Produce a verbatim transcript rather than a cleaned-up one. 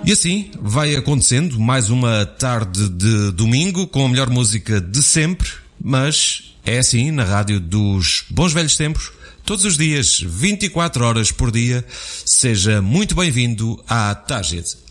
E assim vai acontecendo mais uma tarde de domingo com a melhor música de sempre, mas é assim na rádio dos bons velhos tempos, todos os dias, vinte e quatro horas por dia. Seja muito bem-vindo à Tágide.